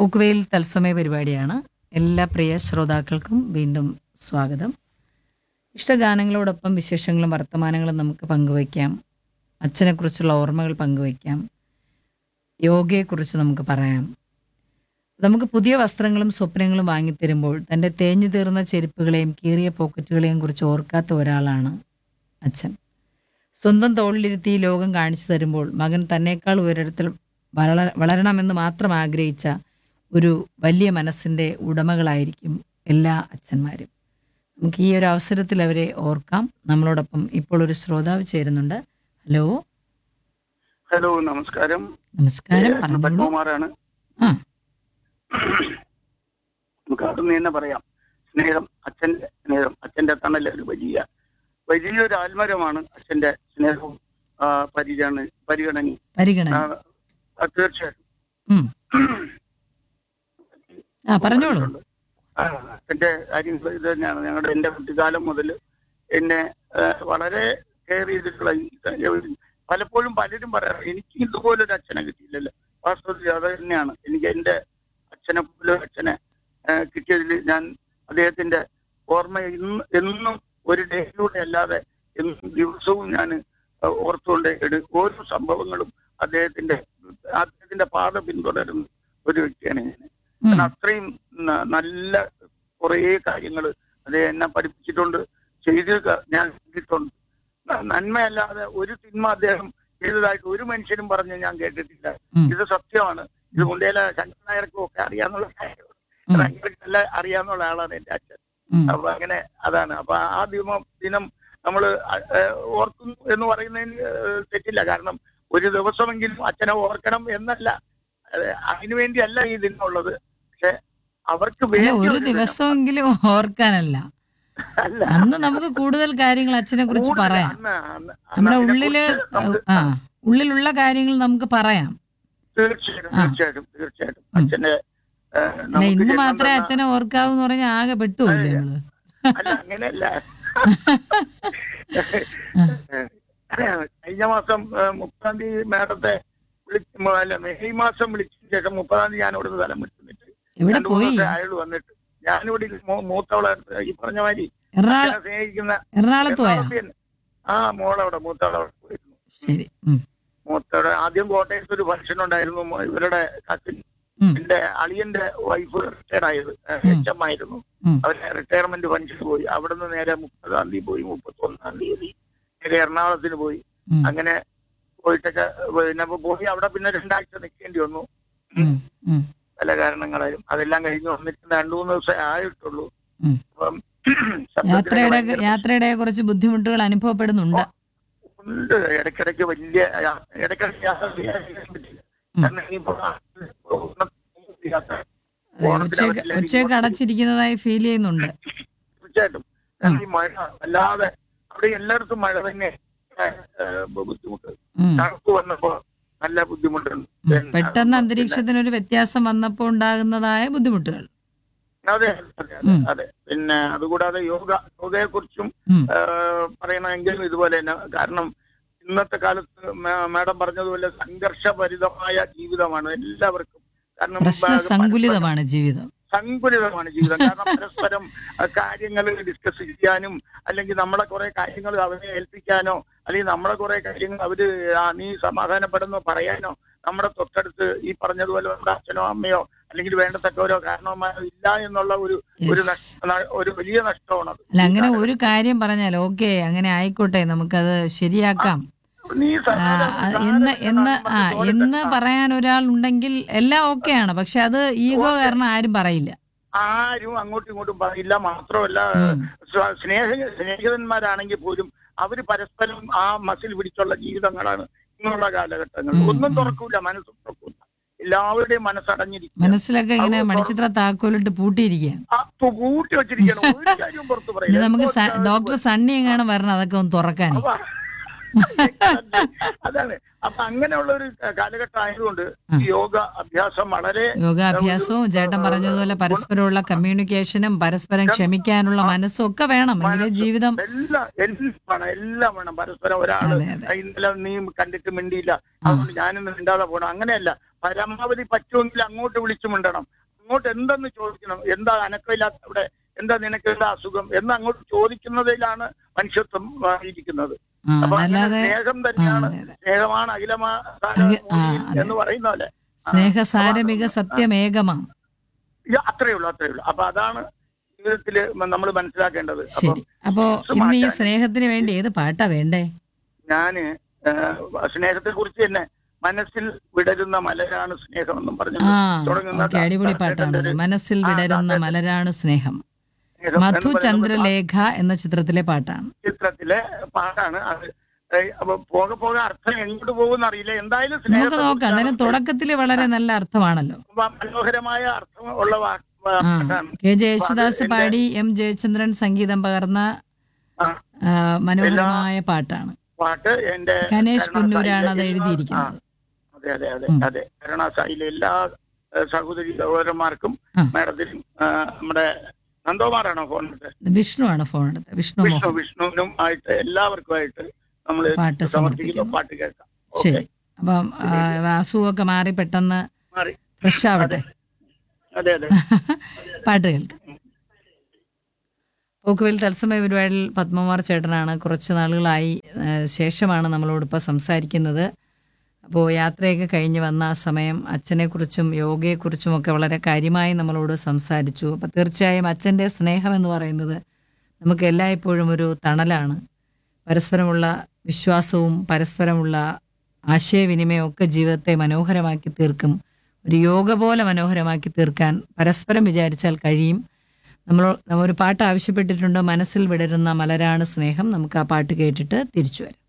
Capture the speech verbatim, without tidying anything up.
പോക്കുവെയിൽ തത്സമയ പരിപാടിയാണ്. എല്ലാ പ്രിയ ശ്രോതാക്കൾക്കും വീണ്ടും സ്വാഗതം. ഇഷ്ടഗാനങ്ങളോടൊപ്പം വിശേഷങ്ങളും വർത്തമാനങ്ങളും നമുക്ക് പങ്കുവയ്ക്കാം. അച്ഛനെക്കുറിച്ചുള്ള ഓർമ്മകൾ പങ്കുവയ്ക്കാം. യോഗയെക്കുറിച്ച് നമുക്ക് പറയാം. നമുക്ക് പുതിയ വസ്ത്രങ്ങളും സ്വപ്നങ്ങളും വാങ്ങിത്തരുമ്പോൾ തൻ്റെ തേഞ്ഞു തീർന്ന ചെരുപ്പുകളെയും കീറിയ പോക്കറ്റുകളെയും കുറിച്ച് ഓർക്കാത്ത ഒരാളാണ് അച്ഛൻ. സ്വന്തം തോളിലിരുത്തി ലോകം കാണിച്ചു തരുമ്പോൾ മകൻ തന്നേക്കാൾ ഒരിടത്തിൽ വള വളരണമെന്ന് മാത്രം ആഗ്രഹിച്ച ഒരു വലിയ മനസ്സിൻ്റെ ഉടമകളായിരിക്കും എല്ലാ അച്ഛന്മാരും. നമുക്ക് ഈ ഒരു അവസരത്തിൽ അവരെ ഓർക്കാം. നമ്മളോടൊപ്പം ഇപ്പോൾ ഒരു ശ്രോതാവ് ചേരുന്നുണ്ട്. ഹലോ ഹലോ നമസ്കാരം. നമസ്കാരം, പറഞ്ഞോളൂ. പത്മകുമാറാണ്. ആ നമുക്ക് അവിടുന്ന് തന്നെ പറയാം. സ്നേഹം, അച്ഛന്റെ സ്നേഹം, അച്ഛന്റെ തണൽ ഒരു വലിയ വലിയൊരു ആത്മരമാണ് അച്ഛന്റെ സ്നേഹവും ആ, പരിഗണ പരിഗണനയും പരിഗണന. ആ, തീർച്ചയായിട്ടും. ഉം. ആ പറഞ്ഞോളൂ. ആ, അച്ഛന്റെ കാര്യങ്ങൾ ഇത് തന്നെയാണ്. ഞങ്ങളുടെ എന്റെ കുട്ടിക്കാലം മുതൽ എന്നെ ആ, വളരെ കെയർ ചെയ്തിട്ടുള്ള ഈ- പലപ്പോഴും പലരും പറയാറ് എനിക്ക് ഇതുപോലൊരു അച്ഛനെ കിട്ടിയില്ലല്ലോ. വാസ്തവത്തിൽ അത് തന്നെയാണ് എനിക്ക് എന്റെ അച്ഛനെ പോലെ അച്ഛനെ ആ, കിട്ടിയതിൽ ഞാൻ അദ്ദേഹത്തിന്റെ ഓർമ്മ ഇന്ന് എന്നും ഒരു ഡേയിലൂടെ അല്ലാതെ എന്നും ദിവസവും ഞാൻ ഓർത്തുകൊണ്ട് എടു- ഓരോ സംഭവങ്ങളും അദ്ദേഹത്തിന്റെ അദ്ദേഹത്തിന്റെ പാത പിന്തുടരുന്ന ഒരു വ്യക്തിയാണ് ഞാൻ. ഉം. കാരണം അത്രയും ന- നല്ല കുറേ കാര്യങ്ങൾ അദ്ദേഹം എന്നെ പഠിപ്പിച്ചിട്ടുണ്ട്, ചെയ്ത് ക- ഞാൻ കണ്ടിട്ടുണ്ട്. ന- നന്മയല്ലാതെ ഒരു സിനിമ അദ്ദേഹം ചെയ്തതായിട്ട് ഒരു മനുഷ്യരും പറഞ്ഞ് ഞാൻ കേട്ടിട്ടില്ല. ഉം. ഇത് സത്യമാണ്. ഇത് മുണ്ടേല ശങ്കർ നായർക്കും ഒക്കെ അറിയാന്നുള്ള കാര്യമാണ്. ഉം. നല്ല അറിയാന്നുള്ള ആളാണ് എന്റെ അച്ഛൻ. ഉം. അപ്പൊ അങ്ങനെ അതാണ്. അപ്പൊ ആ ദിനം ദിനം നമ്മൾ ഓർക്കുന്നു എന്ന് പറയുന്നതിന് ഏഹ്, തെറ്റില്ല. കാരണം ഒരു ദിവസമെങ്കിലും അച്ഛനെ ഓർക്കണം എന്നല്ല, അത് അതിനുവേണ്ടിയല്ല ഈ ദിനമുള്ളത്. പക്ഷെ അവർക്ക് അല്ല, വേണ്ടി ഒരു ഒരു ദിനം. ദിവസമെങ്കിലും ഓർക്കാനല്ല. അല്ല, അന്ന് നമുക്ക് കൂടുതൽ കാര്യങ്ങൾ അച്ഛനെ കുറിച്ച് കൂടുതൽ പറയാം. അന്ന് അന്ന് നമ്മുടെ അതിനെ ഉള്ളില് കുറിച്ച് നമുക്ക് ആ ഉള്ളിലുള്ള കാര്യങ്ങൾ നമുക്ക് പറയാം. തീർച്ചയായിട്ടും ആ. തീർച്ചയായിട്ടും തീർച്ചയായിട്ടും ഉം. അച്ഛന്റെ ഏഹ്, അല്ല, നമുക്ക് ഇന്ന് ജന്മം മാത്രമേ തന്ന- അച്ഛനെ ഓർക്കാവൂ എന്ന് പറഞ്ഞാൽ ആകെ പെട്ടുപോയില്ലേ നമ്മള്. അല്ല അങ്ങനെയല്ല. കഴിഞ്ഞ മാസം ഏഹ്, മുപ്പതാം തീയതി മാഡത്തെ വിളിച്ച് അല്ല മെയ് മാസം വിളിച്ചതിന് ശേഷം മുപ്പതാം തീയതി ഞാൻ ഇവിടുന്ന് സ്ഥലം വിട്ടുന്നിട്ട് എവിടെ രണ്ടു മൂന്ന് പോയി? ദിവസം അയാൾ വന്നിട്ട് ഞാനിവിടെ മൂ- മൂത്തവളെ ഈ പറഞ്ഞ മാതിരി എറണാകുളം അച്ഛനെ സ്നേഹിക്കുന്ന എറണാകുളത്ത് പോയാ? എറണാകുളത്ത് തന്നെ. ആ മോളവിടെ മൂത്തവളവിടെ പോയിരുന്നു. ശരി. ഉം. മൂത്തവടെ ആദ്യം കോട്ടയത്ത് ഒരു ഫംഗ്ഷൻ ഉണ്ടായിരുന്നു. മോ- ഇവരുടെ കസിൻ ഉം. എന്റെ അളിയന്റെ വൈഫ് റിട്ടയർഡ് ആയത് ഉം. എച്ച് എം ആയിരുന്നു. ഉം. അവരെ റിട്ടയർമെന്റ് ഫംഗ്ഷൻ പോയി. അവിടുന്ന് നേരെ മുപ്പതാം തീയതി പോയി, മുപ്പത്തി ഒന്നാം തീയതി നേരെ എറണാകുളത്തിന് പോയി. ഉം. അങ്ങനെ പോയിട്ടൊക്കെ പിന്നെ പോയി അവിടെ പിന്നെ രണ്ടാഴ്ച നിൽക്കേണ്ടി വന്നു. ഉം. ഉം. പല കാരണങ്ങളാലും അതെല്ലാം കഴിഞ്ഞ് വന്നിട്ട് രണ്ടു മൂന്ന് ദിവസമേ ആയിട്ടുള്ളൂ. ഉം. അപ്പം ശബ്ദത്തിനൊക്കെ യാത്രയുടെ ഭയങ്കര യാത്രയുടെ കുറച്ച് ബുദ്ധിമുട്ടുകൾ അനുഭവപ്പെടുന്നുണ്ട്. ഉണ്ട്. ഇടയ്ക്കിടയ്ക്ക് വലിയ യാ- ഇടയ്ക്കിടയ്ക്ക് യാത്ര ചെയ്യാൻ പറ്റില്ല. ഉം. കാരണം ഇനിയിപ്പോ യാത്ര അതെ, ഉച്ചയ്ക്ക് ഉച്ചയ്ക്ക് അടച്ചിരിക്കുന്നതായി ഫീൽ ചെയ്യുന്നുണ്ട്. തീർച്ചയായിട്ടും. കാരണം ഈ മഴ അല്ലാതെ അവിടെ എല്ലായിടത്തും മഴ തന്നെ ഏഹ്, ബുദ്ധിമുട്ട്. ഉം. തണുപ്പ് വന്നപ്പോ നല്ല ബുദ്ധിമുട്ടുണ്ട്. ഉം. പിന്നെ പെട്ടെന്ന് അന്തരീക്ഷത്തിനൊരു വ്യത്യാസം വന്നപ്പോൾ ഉണ്ടാകുന്നതായ ബുദ്ധിമുട്ടുകൾ. അതെ അതെ അതെ ഉം. അതെ. പിന്നെ അതുകൂടാതെ യോഗ യോഗയെ കുറിച്ചും ഉം. പറയണമെങ്കിൽ ഇതുപോലെ തന്നെ. കാരണം ഇന്നത്തെ കാലത്ത് മേ- മാഡം പറഞ്ഞതുപോലെ സംഘർഷഭരിതമായ ജീവിതമാണ് എല്ലാവർക്കും. കാരണം പ്രശ്ന സങ്കുലിതമാണ് ജീവിതം. സങ്കുലിതമാണ് ജീവിതം. കാരണം പരസ്പരം കാര്യങ്ങൾ ഡിസ്കസ് ചെയ്യാനും അല്ലെങ്കിൽ നമ്മളെ കുറെ കാര്യങ്ങൾ അവരെ ഏൽപ്പിക്കാനോ അല്ലെങ്കിൽ നമ്മളെ കുറെ കാര്യങ്ങൾ അവര് ആ, നീ സമാധാനപ്പെടുന്നോ പറയാനോ നമ്മുടെ തൊട്ടടുത്ത് ഈ പറഞ്ഞതുപോലെ നമ്മുടെ അച്ഛനോ അമ്മയോ അല്ലെങ്കിൽ വേണ്ടത്തക്കവരോ കാരണവന്മാരോ ഇല്ല എന്നുള്ള ഒരു ഒരു Yes. നഷ്ട- ന- ഒരു വലിയ നഷ്ടമാണ് അത്. അല്ല, അങ്ങനെ ഒരു കാര്യം പറഞ്ഞാൽ ഓക്കെ, അങ്ങനെ ആയിക്കോട്ടെ, നമുക്കത് ശരിയാക്കാം നീ ആ, സമാധാനം- അത് എന്ന് എന്ന് ആ സമാധാനം എന്ന് പറഞ്ഞ് പറയാൻ ഒരാൾ ഉണ്ടെങ്കിൽ എല്ലാം ഓക്കെയാണ്. പക്ഷെ അത് ഈഗോ കാരണം ആരും പറയില്ല. ആരും അങ്ങോട്ടും ഇങ്ങോട്ടും പറയില്ല. മാത്രമല്ല ഉം. സ്വ- സ്നേഹ സ്നേഹിതന്മാരാണെങ്കിൽ പോലും അവര് പരസ്പരം ആ മസിൽ പിടിച്ചുള്ള ജീവിതങ്ങളാണ് ഇന്നുള്ള കാലഘട്ടങ്ങൾ. ഉം, ഒന്നും ഉം. തുറക്കൂല, മനസ്സും തുറക്കൂല. എല്ലാവരുടെയും മനസ്സടഞ്ഞിരിക്കും. മനസ്സിലൊക്കെ ഇങ്ങനെ മണിച്ചിത്ര താക്കോലിട്ട് പൂട്ടിയിരിക്കുക. കൂട്ടി വെച്ചിരിക്കണം. ഒരു കാര്യവും പുറത്തു ഇനി പറയില്ല. നമുക്ക് എന്തോ ഡോക്ടർ സണ്ണി എങ്ങാണ് വരണം അതൊക്കെ ഒന്ന് തുറക്കാൻ. അപ്പൊ അതാണ്. അപ്പൊ അങ്ങനെയുള്ള ഒരു കാലഘട്ടം ആയതുകൊണ്ട് ഈ യോഗ അഭ്യാസം വളരെ യോഗാഭ്യാസവും ചേട്ടൻ പറഞ്ഞതുപോലെ പരസ്പരമുള്ള കമ്മ്യൂണിക്കേഷനും പരസ്പരം ക്ഷമിക്കാനുള്ള മനസ്സും ഒക്കെ വേണം. എങ്കിലേ ജീവിതം എല്ലാം എല്ലാം വേണം, എല്ലാം വേണം. പരസ്പരം ഒരാള് അതെ, അതെ. ഇന്നലെ നീ കണ്ടിട്ട് മിണ്ടിയില്ല, അതുകൊണ്ട് ഞാനിന്ന് മിണ്ടാതെ പോകണം, അങ്ങനെയല്ല. പരമാവധി പറ്റുമെങ്കിൽ അങ്ങോട്ട് വിളിച്ചു മിണ്ടണം. അങ്ങോട്ട് എന്തെന്ന് ചോദിക്കണം, എന്താ അനക്കമില്ലാത്ത ഇവിടെ, എന്താ നിനക്ക് എന്താ അസുഖം എന്ന് അങ്ങോട്ട് ചോദിക്കുന്നതിലാണ് മനുഷ്യത്വം ആ, ഇരിക്കുന്നത്. ആ, അപ്പൊ അങ്ങനെ അതല്ലാതെ സ്നേഹം ആ, തന്നെയാണ്, അതെ, അതെ. സ്നേഹമാണ് അഖിലമാ അഖി- ആ, അതെ. എന്ന് പറയുന്ന പോലെ. സ്നേഹസാരമിക സത്യമേകമാം. ഇത് അത്രയേ ഉള്ളൂ, അത്രയേ ഉള്ളൂ. അപ്പൊ അതാണ് ജീവിതത്തില് നമ്മൾ മനസ്സിലാക്കേണ്ടത്. അപ്പൊ ശരി. അപ്പോ ഇന്ന് ഈ സ്നേഹത്തിന് വേണ്ടി ഏത് പാട്ടാ വേണ്ടേ? ഞാന് സ്നേഹത്തെ കുറിച്ച് തന്നെ മനസ്സിൽ വിടരുന്ന മലരാണ് സ്നേഹം എന്നും പറഞ്ഞു ആ തുടങ്ങുന്ന ഓക്കെ, അടിപൊളി പാട്ടാണല്ലോ. മനസ്സിൽ ആ, വിടരുന്ന അതെ. മലരാണു സ്നേഹം. സ്നേഹം എന്ന് മധു പറയുന്നത് ചന്ദ്രലേഖ എന്ന ചിത്രത്തിലെ പാട്ടാണ്. ചിത്രത്തിലെ പാട്ടാണ് അത്. ഏഹ് അപ്പൊ പോകെ പോകെ അർത്ഥം എങ്ങോട്ട് പോകുമെന്ന് അറിയില്ല. എന്തായാലും നമുക്ക് സ്നേഹത്തെ നോക്കാം. കുറിച്ചാണ് എന്തായാലും തുടക്കത്തില് വളരെ നല്ല അർത്ഥമാണല്ലോ. മനോഹരമായ അർത്ഥം ഉള്ള വാ- ആ പാട്ടാണ്. കെ ജയേശുദാസ് എന്റെ- പാടി എം ജയചന്ദ്രൻ സംഗീതം പകർന്ന ആ, ആ, മനോഹരമായ പാട്ടാണ്. പാട്ട് എന്റെ കനേഷ് കരുണാസായിയിലെ പുന്നൂരാണ് അത് എല്ലാ- എഴുതിയിരിക്കുന്നത്. ആ, അതെ അതെ അതെ ഉം. അതെ കരുണാസായിലെ എല്ലാ ഏഹ്, സഹോദരി സഹോദരന്മാർക്കും ആ. മാഡത്തിനും ആ, നമ്മുടെ നന്ദോമാറാണോ ഫോണിട്ട് വിഷ്ണു ആണ് ഫോൺ എടുത്തത്. വിഷ്ണു വിഷ്ണു മോഹൻ. വിഷ്ണുവിനും ആയിട്ട് എല്ലാവർക്കുമായിട്ട് നമ്മൾ പാട്ട് സമർപ്പിക്കുന്ന സമർപ്പിക്കുന്നു. പാട്ട് കേൾക്കാം. ശരി. ഓക്കെ, അപ്പം ആ, അസുഖമൊക്കെ മാറി പെട്ടെന്ന് മാറി. ഫ്രഷ് ആവട്ടെ. അതെ അതെ പാട്ട് കേൾക്കാം. പോക്കുവെയിൽ തത്സമയ പരിപാടിയിൽ പത്മകുമാർ ചേട്ടനാണ്. കുറച്ച് നാളുകളായി ആ, ശേഷമാണ് നമ്മളോടിപ്പോൾ സംസാരിക്കുന്നത്. അപ്പോൾ യാത്രയൊക്കെ കഴിഞ്ഞ് വന്ന ആ സമയം അച്ഛനെക്കുറിച്ചും യോഗയെക്കുറിച്ചും ഒക്കെ വളരെ കാര്യമായി നമ്മളോട് സംസാരിച്ചു. അപ്പോൾ തീർച്ചയായും അച്ഛൻ്റെ സ്നേഹം എന്ന് പറയുന്നത് നമുക്ക് എല്ലായ്പ്പോഴും ഒരു തണലാണ്. പരസ്പരമുള്ള വിശ്വാസവും പരസ്പരമുള്ള ആശയവിനിമയവും ഒക്കെ ജീവിതത്തെ മനോഹരമാക്കി തീർക്കും. ഒരു യോഗ പോലെ മനോഹരമാക്കി തീർക്കാൻ പരസ്പരം വിചാരിച്ചാൽ കഴിയും. നമ്മൾ ഒരു പാട്ട് ആവശ്യപ്പെട്ടിട്ടുണ്ട്, മനസ്സിൽ വിടരുന്ന മലരാണ് സ്നേഹം. നമുക്ക് ആ പാട്ട് കേട്ടിട്ട് തിരിച്ചു വരാം.